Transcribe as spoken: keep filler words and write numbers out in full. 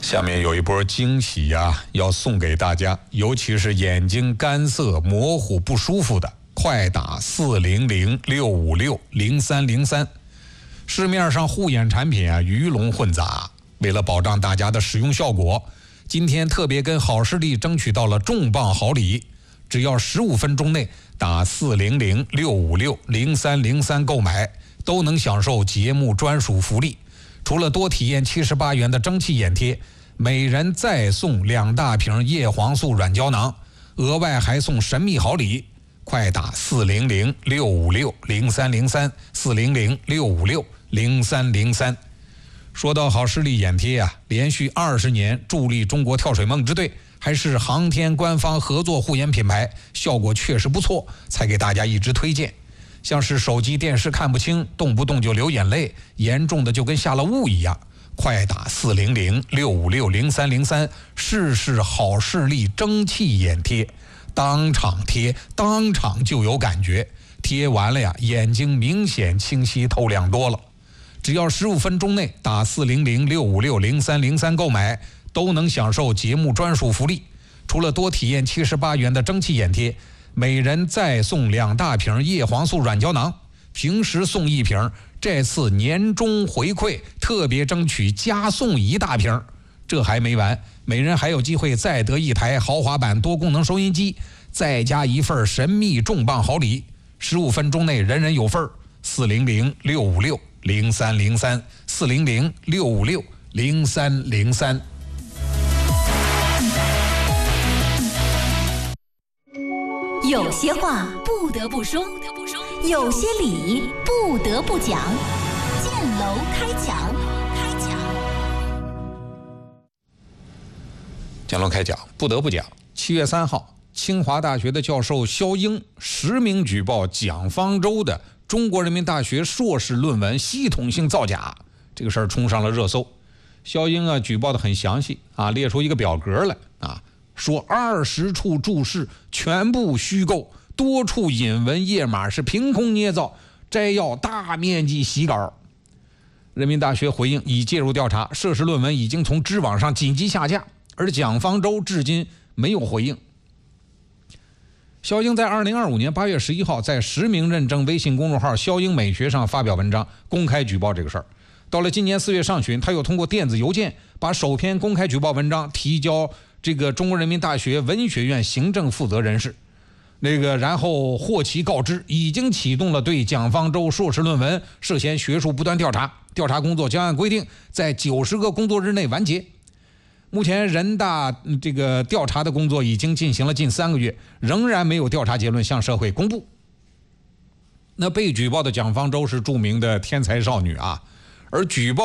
下面有一波惊喜呀、啊，要送给大家，尤其是眼睛干涩、模糊、不舒服的，快打四零零六五六零三零三。市面上护眼产品啊鱼龙混杂，为了保障大家的使用效果，今天特别跟好视力争取到了重磅好礼，只要十五分钟内打四零零六五六零三零三购买，都能享受节目专属福利。除了多体验七十八元的蒸汽眼贴，每人再送两大瓶叶黄素软胶囊，额外还送神秘好礼，快打四零零六五六零三零三 四零零六五六零三零三。说到好视力眼贴啊，连续二十年助力中国跳水梦之队，还是航天官方合作护眼品牌，效果确实不错，才给大家一直推荐。像是手机电视看不清，动不动就流眼泪，严重的就跟下了雾一样，快打四零零六五六零三零三，试试好视力蒸汽眼贴，当场贴，当场就有感觉，贴完了呀，眼睛明显清晰透亮多了。只要十五分钟内打四零零六五六零三零三购买，都能享受节目专属福利。除了多体验七十八元的蒸汽眼贴，每人再送两大瓶叶黄素软胶囊，平时送一瓶，这次年终回馈特别争取加送一大瓶。这还没完，每人还有机会再得一台豪华版多功能收音机，再加一份神秘重磅好礼。十五分钟内人人有份。四零零六五六零三零三 四零零六五六零三零三。 有些话不得不说，有些理不得不讲。建楼开讲，开讲。 建楼开讲，不得不讲。七月三号，清华大学的教授肖英实名举报蒋方舟的中国人民大学硕士论文系统性造假，这个事儿冲上了热搜。肖英啊举报的很详细啊，列出一个表格来啊。说二十处注释全部虚构，多处引文页码是凭空捏造，摘要大面积洗稿。人民大学回应已介入调查，涉事论文已经从知网上紧急下架，而蒋方舟至今没有回应。肖英在二零二五年八月十一号在实名认证微信公众号肖英美学上发表文章，公开举报这个事儿。到了今年四月上旬，他又通过电子邮件把首篇公开举报文章提交这个中国人民大学文学院行政负责人士，那个然后获其告知，已经启动了对蒋方舟硕士论文涉嫌学术不当调查，调查工作将按规定在九十个工作日内完结。目前人大这个调查的工作已经进行了近三个月，仍然没有调查结论向社会公布。那被举报的蒋方舟是著名的天才少女啊，而举报